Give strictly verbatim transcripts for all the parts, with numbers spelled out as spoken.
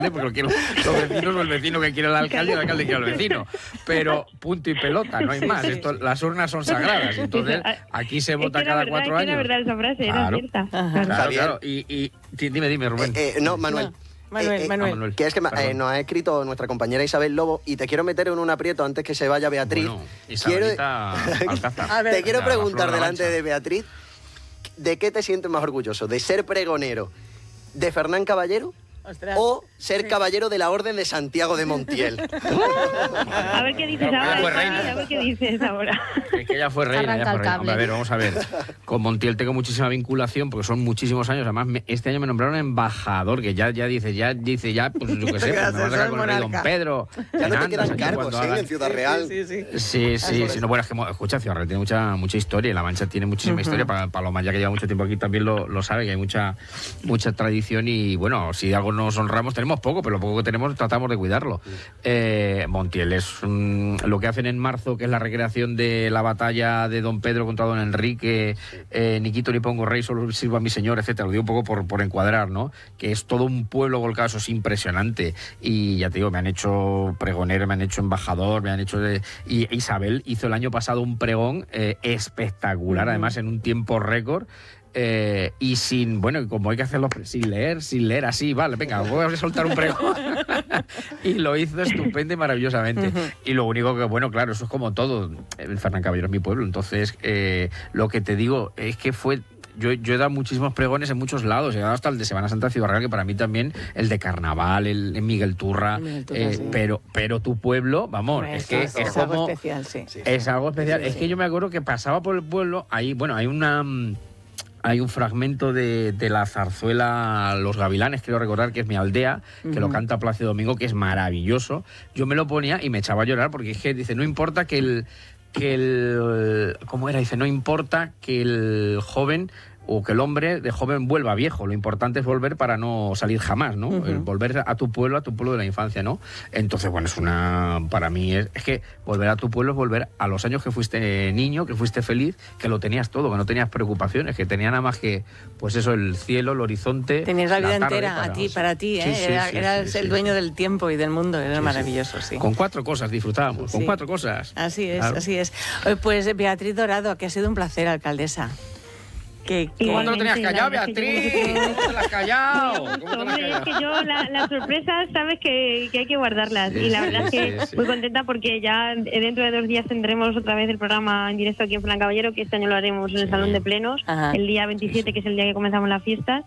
porque los, los vecinos o el vecino que quiere el alcalde y el alcalde quiere al vecino. Pero punto y pelota, no hay más. Esto, las urnas son sagradas. Entonces, aquí se vota es que cada verdad, cuatro es años. Que era verdad esa frase, claro. era cierta. Claro, claro, claro. Y, y dime, dime, Rubén. Eh, eh, no, Manuel. No. Manuel, eh, eh, Manuel. Ah, Manuel. Que es que eh, nos ha escrito nuestra compañera Isabel Lobo y te quiero meter en un aprieto antes que se vaya Beatriz. Bueno, Isabelita quiero... Alcázar. A ver. Te quiero La preguntar Flor de la delante Mancha. de Beatriz, ¿de qué te sientes más orgulloso? ¿De ser pregonero de Fernán Caballero Ostras. o ser caballero de la Orden de Santiago de Montiel? A ver qué dices Claro, ahora, fue Javi, reina. a ver qué dices ahora. Es que ella fue reina, Arranca ella fue el reina. cable. Hombre, a ver, vamos a ver. Con Montiel tengo muchísima vinculación porque son muchísimos años. Además, me- este año me nombraron embajador, que ya, ya dice, ya dice, ya, pues yo qué sé, pues me vas a sacar con el rey Don monarca. Pedro. Ya no en te Andas, quedan allí cargos, cuando ¿eh? hagan- En Ciudad Real. Sí, sí, sí. Sí, sí, Eso sí. es. No, bueno, es que, mo- escucha, Ciudad Real tiene mucha, mucha historia y La Mancha tiene muchísima historia. Para Paloma, ya que lleva mucho tiempo aquí, también lo, lo sabe, que hay mucha, mucha tradición y, bueno, si de algo nos honramos, tenemos poco, pero lo poco que tenemos tratamos de cuidarlo. Eh, Montiel es mm, lo que hacen en marzo, que es la recreación de la batalla de Don Pedro contra Don Enrique, eh, ni quito ni pongo rey, solo sirvo a mi señor, etcétera. Lo digo un poco por, por encuadrar, ¿no? Que es todo un pueblo volcado, eso es impresionante. Y ya te digo, me han hecho pregonero, me han hecho embajador, me han hecho... De... Y Isabel hizo el año pasado un pregón eh, espectacular, uh-huh. además en un tiempo récord. Eh, y sin, bueno, como hay que hacerlo sin leer, sin leer así, vale, venga, voy a soltar un pregón. Y lo hizo estupendo y maravillosamente. Uh-huh. Y lo único que, bueno, claro, eso es como todo. El Fernán Caballero es mi pueblo, entonces eh, lo que te digo es que fue... Yo, yo he dado muchísimos pregones en muchos lados, he dado hasta el de Semana Santa de Ciudad Real, que para mí también el de Carnaval, el, el Miguel Turra, Miguel Turra, eh, sí. pero, pero tu pueblo, vamos, Hombre, es que es, es, es como... algo especial, sí. Sí, Es algo especial. Sí, es sí. que yo me acuerdo que pasaba por el pueblo, ahí, bueno, hay una... Hay un fragmento de, de la zarzuela Los Gavilanes, quiero recordar, que es mi aldea, que Uh-huh. lo canta Plácido Domingo, que es maravilloso. Yo me lo ponía y me echaba a llorar porque es que dice, no importa que el... que el ¿cómo era? Dice, no importa que el joven o que el hombre de joven vuelva viejo, lo importante es volver para no salir jamás, ¿no? Uh-huh. El volver a tu pueblo, a tu pueblo de la infancia, ¿no? Entonces, bueno, es una... Para mí es, es que volver a tu pueblo es volver a los años que fuiste niño, que fuiste feliz, que lo tenías todo, que no tenías preocupaciones, que tenía nada más que, pues eso, el cielo, el horizonte... Tenías la vida tarde entera para- a ti, para ti, ¿eh? Sí, sí, Era- sí, eras sí, el sí. dueño del tiempo y del mundo, era Sí, sí. maravilloso, sí. Con cuatro cosas disfrutábamos, con Sí. cuatro cosas. Así es, Claro. así es. Eh, Pues Beatriz Dorado, que ha sido un placer, alcaldesa. Que, que- ¿Cómo te lo tenías Igualmente, callado, la verdad es que Beatriz? yo- ¿Cómo te lo has callado? ¿Cómo te lo has Hombre, es callado? que yo la- las sorpresas sabes que, que hay que guardarlas Sí, y la sí, verdad es que sí, sí. muy contenta porque ya dentro de dos días tendremos otra vez el programa en directo aquí en Fernán Caballero, que este año lo haremos en el Sí. Salón de Plenos, Ajá. el día veintisiete, Sí, sí. que es el día que comenzamos las fiestas,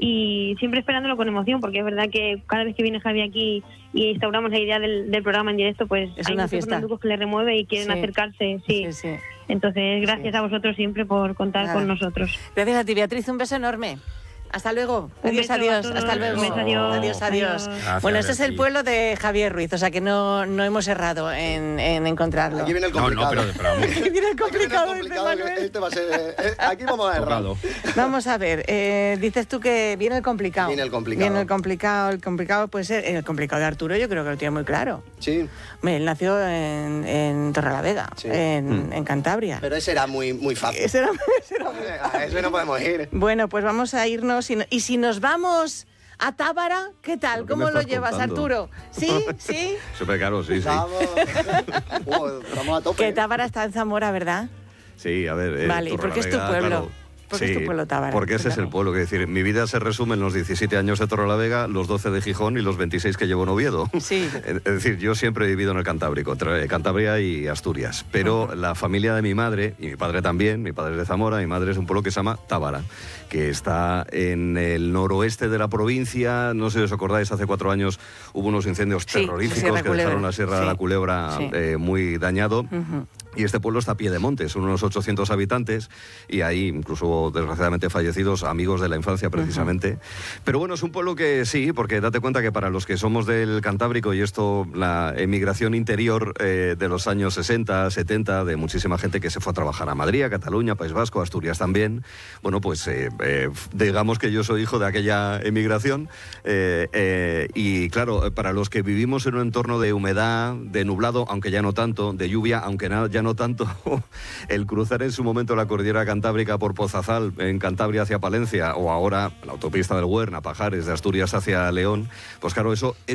y siempre esperándolo con emoción, porque es verdad que cada vez que viene Javi aquí y instauramos la idea del, del programa en directo, pues Es hay una muchos fiesta. fernanducos que le remueve y quieren Sí. acercarse, sí. Sí, sí. Entonces, gracias Sí. a vosotros siempre por contar Nada. con nosotros. Gracias a ti, Beatriz, un beso enorme. Hasta luego. Un Adiós, beso a adiós. todos. Hasta Un luego. beso, adiós. Adiós, adiós. Adiós. Gracias, Bueno, este es el Beatriz. pueblo de Javier Ruiz, o sea que no, no hemos errado en, en encontrarlo. Aquí viene el No, complicado. no, pero, pero vamos, Aquí viene el Aquí viene el complicado, dice complicado, que Manuel. este va a ser, eh, aquí vamos a errar. tocado. Vamos a ver, eh, dices tú que viene el complicado. Viene el complicado. Viene el complicado, el complicado puede ser, el complicado de Arturo yo creo que lo tiene muy claro. Sí, Hombre, él nació en, en Torrelavega, Sí. en, en Cantabria. pero ese era muy, muy fácil. Ese era- ese era muy- A ese no podemos ir. Bueno, pues vamos a irnos. Y, no- y si nos vamos a Tábara, ¿qué tal? ¿Pero qué ¿Cómo me lo estás llevas, contando? Arturo? ¿Sí? ¿Sí? Súper caro, sí, sí. Vamos. Uh, estamos a tope. Que Tábara está en Zamora, ¿verdad? Sí, a ver. eh, Vale, ¿y por qué es tu Torrelavega, pueblo? claro. ¿Por qué es tu pueblo, Tábara? Porque ese es el Cuéntame. pueblo. Que decir, mi vida se resume en los diecisiete años de Torrelavega, los doce de Gijón y los veintiséis que llevo en Oviedo. Sí. Es decir, yo siempre he vivido en el Cantábrico, entre Cantabria y Asturias. Pero la familia de mi madre, y mi padre también, mi padre es de Zamora, mi madre es de un pueblo que se llama Tábara, que está en el noroeste de la provincia. No sé si os acordáis, hace cuatro años hubo unos incendios Sí, la terroríficos Sierra que Culebra. dejaron la Sierra de Sí. la Culebra Sí. eh, muy dañado. Ujú. Y este pueblo está a pie de monte, son unos ochocientos habitantes y hay incluso desgraciadamente fallecidos amigos de la infancia precisamente. Uh-huh. Pero bueno, es un pueblo que sí, porque date cuenta que para los que somos del Cantábrico y esto, la emigración interior eh, de los años sesenta, setenta, de muchísima gente que se fue a trabajar a Madrid, a Cataluña, País Vasco, Asturias también. Bueno, pues eh, eh, digamos que yo soy hijo de aquella emigración eh, eh, y claro, para los que vivimos en un entorno de humedad, de nublado, aunque ya no tanto, de lluvia, aunque na- ya no no tanto el cruzar en su momento la cordillera cantábrica por Pozazal, en Cantabria hacia Palencia, o ahora la autopista del Huerna, Pajares, de Asturias hacia León, pues claro, eso es